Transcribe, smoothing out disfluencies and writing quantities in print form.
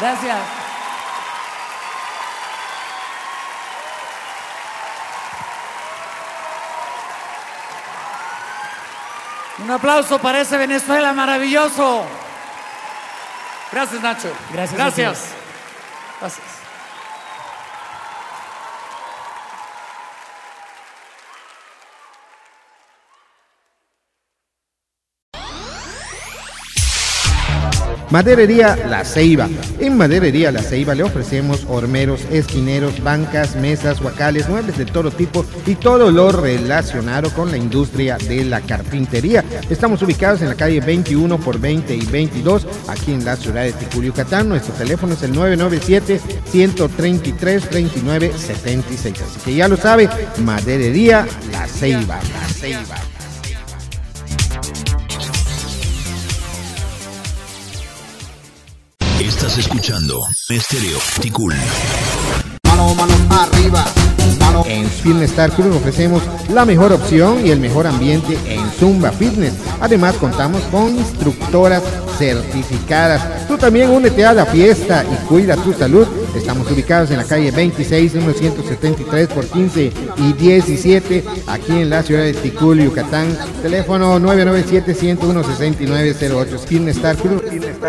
Gracias. Un aplauso para ese Venezuela maravilloso. Gracias, Nacho. Gracias. Gracias. Gracias. Maderería La Ceiba. En Maderería La Ceiba le ofrecemos hormeros, esquineros, bancas, mesas, huacales, muebles de todo tipo y todo lo relacionado con la industria de la carpintería. Estamos ubicados en la calle 21 por 20 y 22, aquí en la ciudad de Ticul, Yucatán. Nuestro teléfono es el 997-133-3976. Así que ya lo sabe, Maderería La Ceiba. La Ceiba. Estás escuchando Estéreo Ticul. Manos arriba. En Fitness Star Club ofrecemos la mejor opción y el mejor ambiente en Zumba Fitness. Además contamos con instructoras certificadas. Tú también únete a la fiesta y cuida tu salud. Estamos ubicados en la calle 26, número 173 por 15 y 17, aquí en la ciudad de Ticul, Yucatán. Teléfono 997-101-6908. Fitness Star Club.